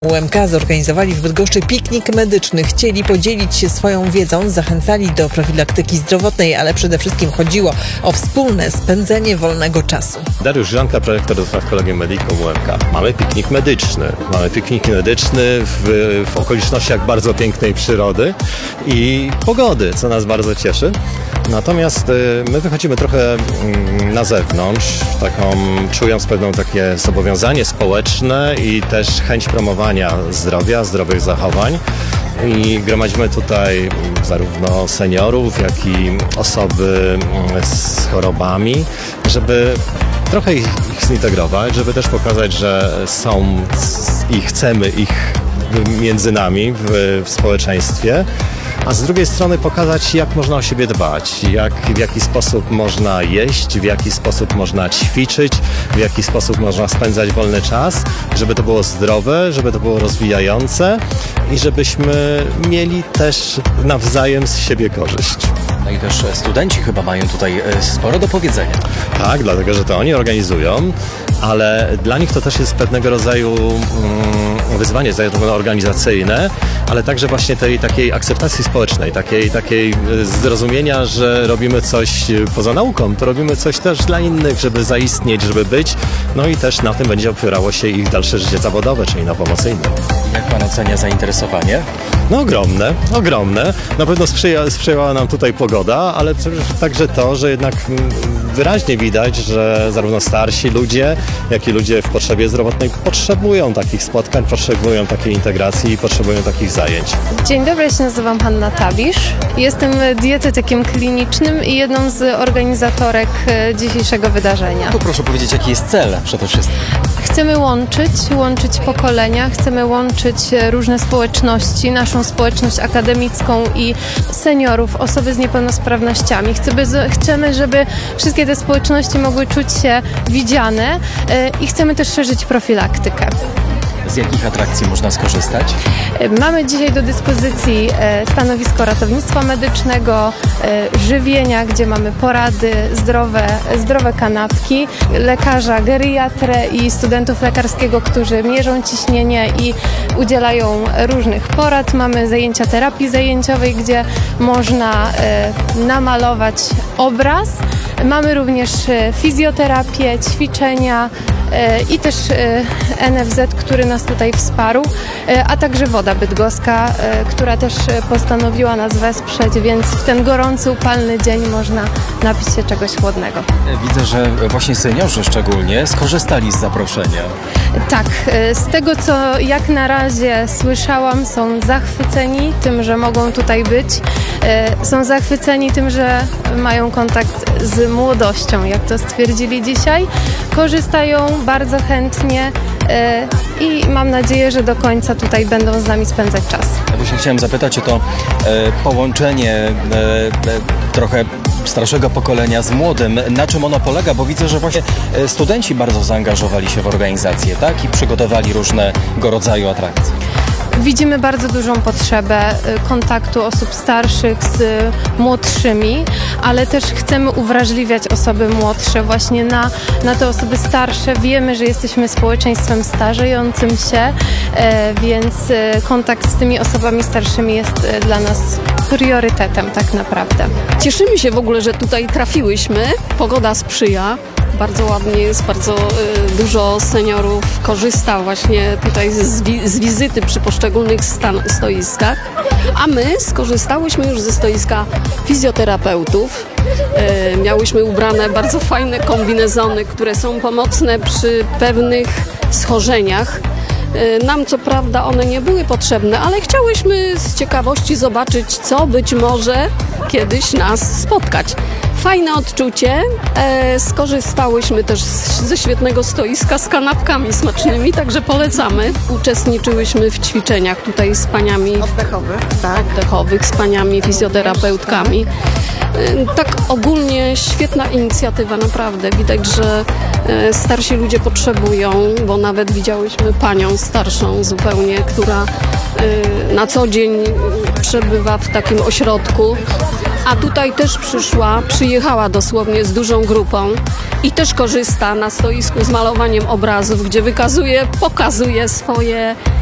UMK zorganizowali w Bydgoszczy piknik medyczny. Chcieli podzielić się swoją wiedzą, zachęcali do profilaktyki zdrowotnej, ale przede wszystkim chodziło o wspólne spędzenie wolnego czasu. Dariusz Żanka, projektor do spraw Collegium Medicum UMK. Mamy piknik medyczny. Mamy piknik medyczny w okolicznościach bardzo pięknej przyrody i pogody, co nas bardzo cieszy. Natomiast my wychodzimy trochę na zewnątrz, czując pewne takie zobowiązanie społeczne i też chęć promowania zdrowia, zdrowych zachowań. I gromadzimy tutaj zarówno seniorów, jak i osoby z chorobami, żeby trochę ich zintegrować, żeby też pokazać, że są i chcemy ich między nami w społeczeństwie. A z drugiej strony pokazać, jak można o siebie dbać, w jaki sposób można jeść, w jaki sposób można ćwiczyć, w jaki sposób można spędzać wolny czas, żeby to było zdrowe, żeby to było rozwijające i żebyśmy mieli też nawzajem z siebie korzyść. No i też studenci chyba mają tutaj sporo do powiedzenia. Tak, dlatego że to oni organizują, ale dla nich to też jest pewnego rodzaju wyzwanie zarówno organizacyjne, ale także właśnie tej takiej akceptacji społecznej, takiej zrozumienia, że robimy coś poza nauką, to robimy coś też dla innych, żeby zaistnieć, żeby być, no i też na tym będzie opierało się ich dalsze życie zawodowe, czyli na pomocy innym. Jak pan ocenia zainteresowanie? No ogromne. Na pewno sprzyjała nam tutaj pogoda, ale także to, że jednak wyraźnie widać, że zarówno starsi ludzie, jak i ludzie w potrzebie zdrowotnej potrzebują takich spotkań, potrzebują takiej integracji i potrzebują takich zajęć. Dzień dobry, ja się nazywam Hanna Tabisz. Jestem dietetykiem klinicznym i jedną z organizatorek dzisiejszego wydarzenia. Tu proszę powiedzieć, jaki jest cel przede wszystkim. Chcemy łączyć pokolenia, chcemy łączyć różne społeczności, naszą społeczność akademicką i seniorów, osoby z niepełnosprawnościami. Chcemy, żeby wszystkie te społeczności mogły czuć się widziane i chcemy też szerzyć profilaktykę. Z jakich atrakcji można skorzystać? Mamy dzisiaj do dyspozycji stanowisko ratownictwa medycznego, żywienia, gdzie mamy porady, zdrowe kanapki, lekarza, geriatrę i studentów lekarskiego, którzy mierzą ciśnienie i udzielają różnych porad. Mamy zajęcia terapii zajęciowej, gdzie można namalować obraz. Mamy również fizjoterapię, ćwiczenia i też NFZ, który nas tutaj wsparł, a także Woda Bydgoska, która też postanowiła nas wesprzeć, więc w ten gorący, upalny dzień można napić się czegoś chłodnego. Widzę, że właśnie seniorzy szczególnie skorzystali z zaproszenia. Tak, z tego co jak na razie słyszałam, są zachwyceni tym, że mogą tutaj być. Są zachwyceni tym, że mają kontakt z młodością, jak to stwierdzili dzisiaj. Korzystają bardzo chętnie i mam nadzieję, że do końca tutaj będą z nami spędzać czas. Ja właśnie chciałem zapytać o to połączenie trochę starszego pokolenia z młodym. Na czym ono polega? Bo widzę, że właśnie studenci bardzo zaangażowali się w organizację, tak? I przygotowali różnego rodzaju atrakcje. Widzimy bardzo dużą potrzebę kontaktu osób starszych z młodszymi, ale też chcemy uwrażliwiać osoby młodsze właśnie na te osoby starsze. Wiemy, że jesteśmy społeczeństwem starzejącym się, więc kontakt z tymi osobami starszymi jest dla nas priorytetem tak naprawdę. Cieszymy się w ogóle, że tutaj trafiłyśmy. Pogoda sprzyja. Bardzo ładnie jest, bardzo dużo seniorów korzysta właśnie tutaj z wizyty przy poszczególnych stoiskach, a my skorzystałyśmy już ze stoiska fizjoterapeutów. Miałyśmy ubrane bardzo fajne kombinezony, które są pomocne przy pewnych schorzeniach. Nam co prawda one nie były potrzebne, ale chciałyśmy z ciekawości zobaczyć, co być może kiedyś nas spotkać. Fajne odczucie. Skorzystałyśmy też ze świetnego stoiska z kanapkami smacznymi, także polecamy. Uczestniczyłyśmy w ćwiczeniach tutaj z paniami oddechowych, z paniami fizjoterapeutkami. Tak ogólnie świetna inicjatywa, naprawdę. Widać, że starsi ludzie potrzebują, bo nawet widziałyśmy panią starszą zupełnie, która na co dzień przebywa w takim ośrodku. A tutaj też przyjechała dosłownie z dużą grupą i też korzysta na stoisku z malowaniem obrazów, gdzie pokazuje swoje